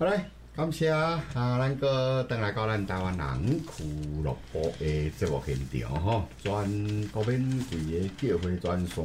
好嘞，感谢咱个等来到咱台湾人俱乐部的节目现场吼，全国免费的叫回专线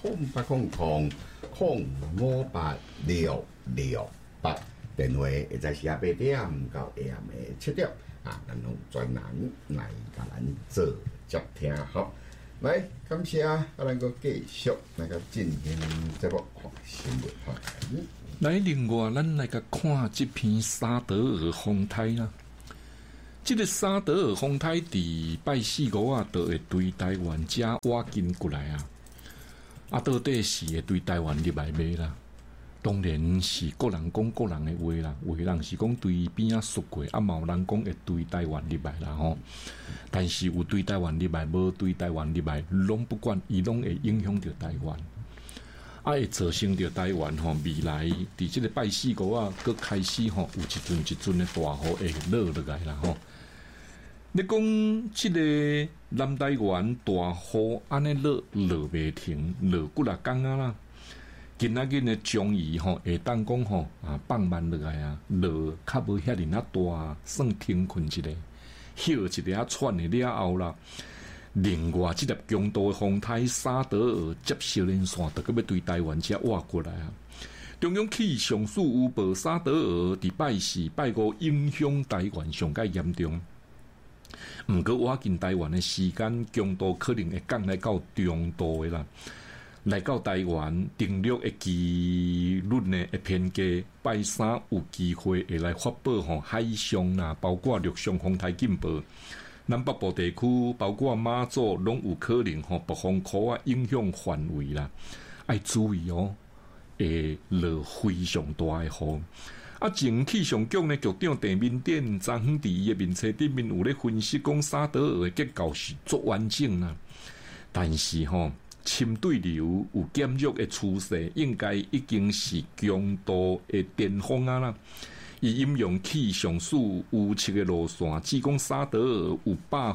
0800058668，电话会在是8点到下暗的7点啊，咱用专人来甲咱做接听好。来，感谢咱个继续那个进行节目看新闻看。 来，另外咱来个看这篇沙德尔风台啦。这个沙德尔风台伫拜4、5啊，都会对台湾遮挖进过来啊。啊，到底是会对台湾入来未啦？当然是个人讲个人的话啦，有的人是讲对边啊熟过，啊嘛有人讲会对台湾入来啦吼。但是有对台湾入来，无对台湾入来，拢不管，伊拢会影响到台湾。啊，会造成着台湾吼未来伫即个拜4、5啊，佮开始吼有一阵的大雨会落落来啦吼。你讲即个南台湾大雨安尼落袂停，落几啦天啊啦。今仔日呢，终于吼会当讲吼放慢落来啊，落较无遐尼啊大，算停困一下，歇一下喘的了后啦。另外，这粒强度的风台沙德尔接收连线，就要对台湾遮挖过来啊。中央气象署预报沙德尔伫拜4、拜5影响台湾上介严重。毋过挖进台湾的时间强度可能会降来到中度的啦。来到台湾登陆的几率呢会偏低，拜3有机会会来发布海上啦，包括陆上风台警报。南北部地区包括马祖拢有可能北风khu啊影响范围啦，要注意哦，会落非常大的雨。啊，前气象局呢局长陈明典昨昏伫伊的面册顶面有咧分析讲沙德尔的结构是足完整啊，但是深对流有减弱的趋势，应该已经是强度的巅峰啊啦。伊引用气象署预测的路线，只讲沙德尔有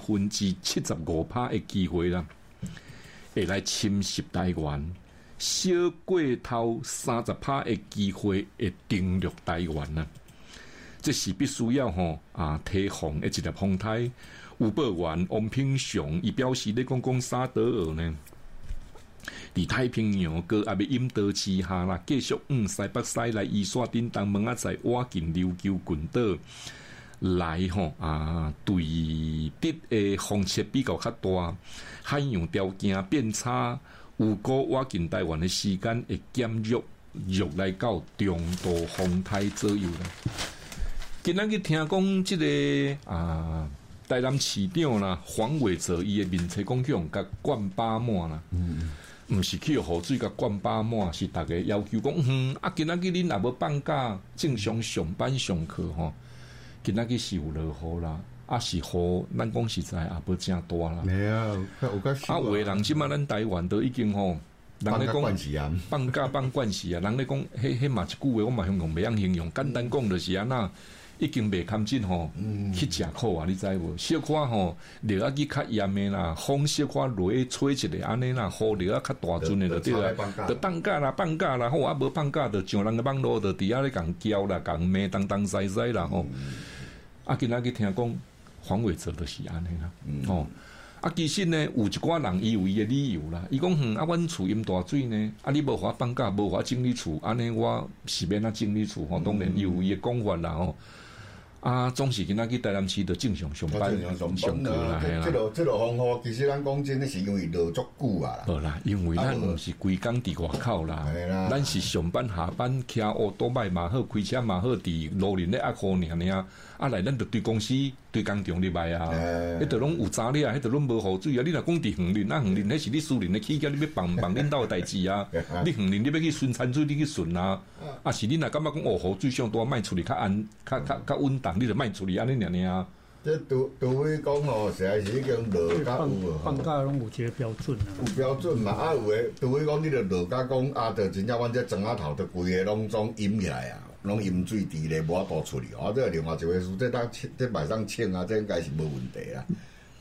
75%的机会啦，会来侵袭台湾，小过头30%的机会会登陆台湾啊！这是必须要提防的一粒风台。有报员王品雄伊表示，咧讲沙德尔呢，伫太平洋搁也要引导之下啦，继续西北西来依线顶东门啊，在挖进琉球群岛来对敌的风切比较较大，海洋条件变差，有个挖进台湾的时间会减弱来到中度风台左右啦。今仔日听讲这个台南市长啦，黄伟哲伊的面册讲向甲灌巴满啦。毋是去雨水甲灌巴满，是大家要求讲，今仔日恁也无放假，正常上班上课今仔日是有落雨啦，是雨，咱讲实在也无正大啦。 没有较少有的人即马咱台湾都已经人咧讲放假放惯时啊，人咧讲，迄嘛一句话，我嘛形容袂晓形容，简单讲就是安那。已经袂堪进去食苦啊！你知无？小可落啊去较严的啦，风小可落吹一个安尼啦，雨落啊较大阵的就对啦，就放假啦，好啊无放假就上人个网络就伫遐咧共叫啦，共骂东西啦今仔日听讲黄伟哲就是安尼啦，其实呢有一寡人伊有伊的理由啦，伊讲阮厝淹大水呢，你无法放假，无法整理厝，安尼我是免整理厝当然伊有伊的讲法啦总是今仔日台南市就正常上班上课啦， 这落风雨，其实咱讲真的是因为落足久啊啦。 无啦，因为咱毋是规工伫外口啦，咱是上班下班骑多摆嘛好，开车嘛好，伫路面咧压雨尔来咱就对公司对工厂入来啊，迄度拢有查咧啊，迄度拢无雨水啊。你若讲伫园林迄是你私人的企业，你要帮领导的代志啊。你园林你要去顺产水，你去顺啊。是你若感觉讲雨水上大，卖处理较稳当。你就卖处理安尼尔这除非讲实在是已经落甲有放假拢有一个标准啊， 有标准嘛有诶，除非讲你就落甲讲就真正阮这庄仔头就规个拢总淹起来啊，拢淹水池咧，无法度处理这另外一回事，这晚上清这应该是无问题啦。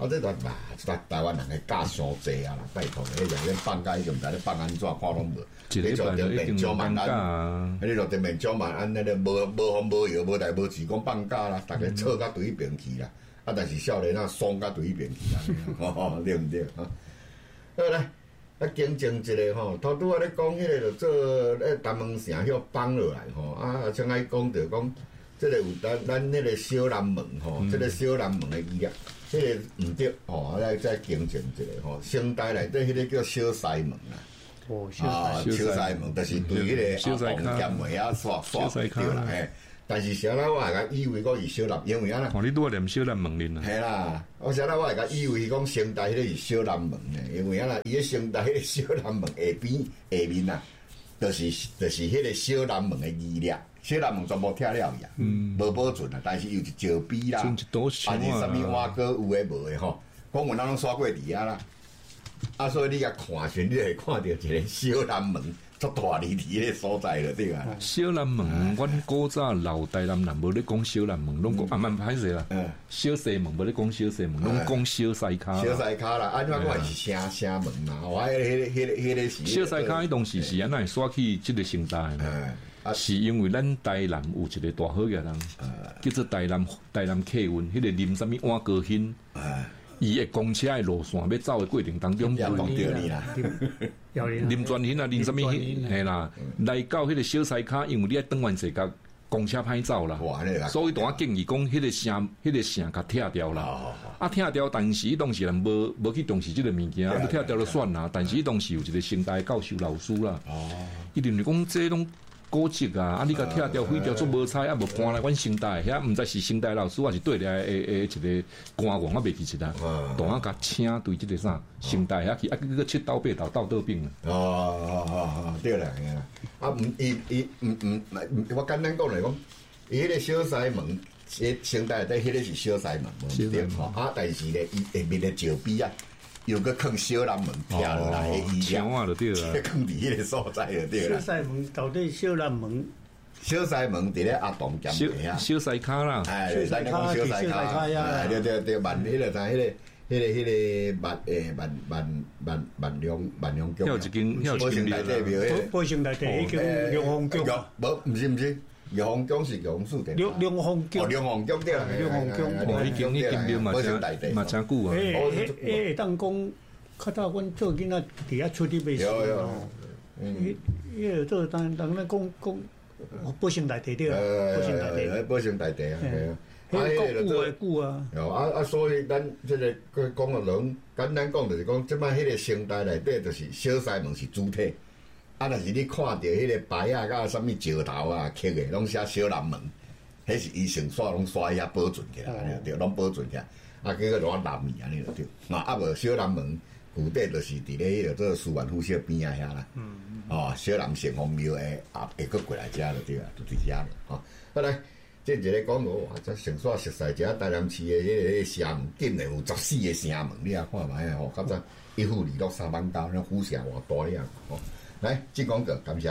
这段嘛，台湾人的假伤济啊啦，拜托，迄个恁放假已经毋知咧放安怎，看拢无。 一礼拜就一定放假啊！ 你就顶面蒋万安那个无风无雨无代无志讲放假啦，大家吵甲对边去啦。啊，但是少年啊爽甲对边去啦，对毋对？好来，更正一个吼，头拄仔咧讲迄个就做咧南门城迄放落来吼，啊，像爱讲着讲，即个有咱迄个小南门吼，即个小南门的意义，迄个毋对吼，再更正一个吼，清代内底迄个叫小西门啦。小西门，就是对迄个红剑门啊刷对啦，嘿。但是啥啦，我会甲以为讲是小南，因为啊， 你拄仔念小南门哩啦。 系啦，我啥啦，我会甲以为讲清代迄个是小南门呢，因为啊啦，伊迄清代迄个小南门下边下面啊，就是迄个小南门的意念。小南门全部拆了呀，无保存啊，但是又是石碑啦，还是啥物碗糕有诶无诶吼，讲阮拢刷过伫啊啦。啊，所以你甲看时，你会看到一个小南门，足大离题个所在了，对啊。 小南门，阮古早老台南人无咧讲小南门，拢讲啊蛮歹势啦。小西门无咧讲小西门，拢讲小西卡。 小西卡啦，安怎讲是城门嘛？我迄个是。 小西卡迄当时是安怎刷起即个城大呢？是因为咱台南有一个大好嘅人，叫做台南客运，迄个啉啥物碗糕兴。伊个公车的路线要走的过程当中， 要讲对你啦， 啉专营啊，啉什么嘿啦，来到迄个小西卡，因为你爱转弯时甲公车歹走啦，所以大家建议讲，迄个线甲拆掉啦。啊，拆掉，但是伊当时人无去重视即个物件，啊，拆掉就算啦。但是伊当时有一个清代教授老师啦，伊认为讲这拢。古迹啊！啊，你甲拆掉、废掉做无采，啊，无搬来阮清代，遐毋知是清代老师还是对来一个官员，我袂记起来。大啊，甲请对即个啥清代遐去，啊，去七斗八斗斗倒兵啊！对啦，嘿啦。啊，我简单讲来讲，伊迄个小西门，清代底迄个是小西门，对吼。啊，但是咧，伊下面的石碑啊。有个坑小南门跳落来的意象， 就对了， 坑伫迄个所在就对了。 小西门到底小南门？ 小西门伫咧阿东监底啊， 小西卡啦， 哎，小西卡呀，对，万迄个在迄个万良宫， 有一间保城内底庙， 保城内底迄间龙凤宫， 毋是。玉皇宫是玉皇寺的， 龙凤宫， 龙凤宫对啦， 龙凤宫， 迄间庙嘛真久啊。 会当讲，较早阮做囡仔伫遐出去买书哦。迄个做当咱讲保城内底对啦， 保城内底啊， 迄个古啊。 所以咱即个讲个人简单讲就是讲，即摆迄个清代内底就是小西门是主体。啊，但是你看到迄个牌啊，甲啥物石头啊、刻的，拢写小南门，迄是以前刷拢刷遐保存起来，对，拢保存起来。啊，叫做南面安尼就对。啊无小南门具体就是伫咧迄个做思源府小边啊遐啦。哦，小南城隍庙诶，会搁过来遮就对啦，就伫遮了。吼，好来，即一个讲哦，这成煞熟悉遮台南市诶迄个城门，竟然有14个城门，你啊看觅啊吼，较早一户二落3万9，那府城偌大样吼。来，进广告，感谢。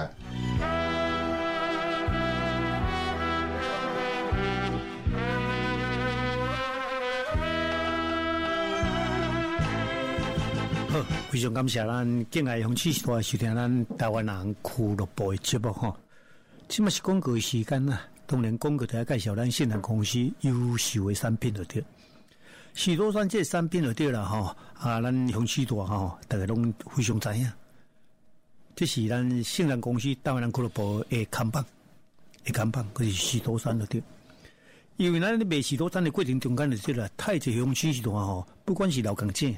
好，非常感谢咱敬爱红旗时代收听咱台湾人俱乐部的节目哈。即嘛是广告的时间啦，当然广告就要介绍咱信任公司优秀的产品就对。许多山这产品就对啦哈，咱红旗时代哈，大家拢非常知影。这是咱信任公司台湾人俱乐部的看板，可是许多山就对。因为咱卖许多山的过程中间就对啦，太子红旗时代吼，不管是老港姐。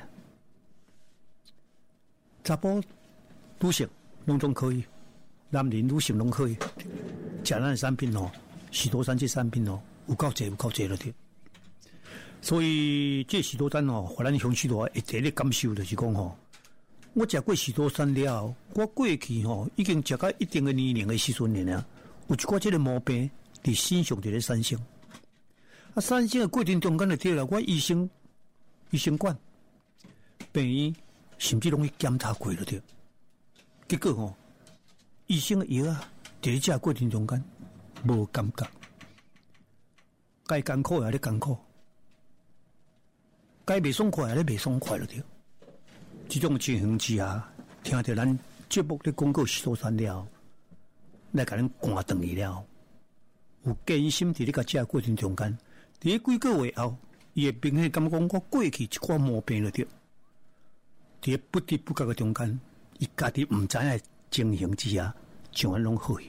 查甫、女性拢总可以，男人、女性拢可以。食咱的产品哦，许多山这产品哦，有够济了对。所以这许多山哦，互咱乡亲多一个感受就是讲吼，我食过许多山了，我过去吼已经食到一定的年龄的时阵了，有一寡这个毛病伫身上伫咧产生。啊，产生的过程中间就对了，我医生管病院。甚至拢去检查过了对，结果吼，医生的药啊，伫咧食过程中间无感觉，该艰苦也咧艰苦， 该袂爽快，咧袂爽快了对。这种情形之下，听到咱节目咧广告许多山了，来甲咱赶断去了，有艰辛伫咧甲这过程中间，伫咧几个月后，伊会明显感觉讲我过去一寡毛病了对。伫咧不知不觉嘅中间，伊家己毋知影情形之下，就安拢好去。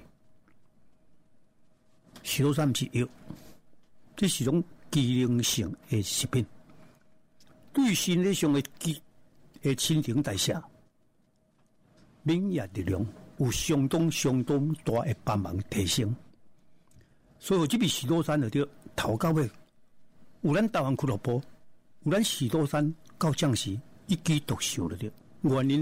许多山毋是药，这是种机能性的食品，对身体上的新陈代谢、免疫力量有相当大的帮忙提升。所以这边许多山就对头到尾，有咱台湾俱乐部，有咱许多山到将士一举独秀了对。原因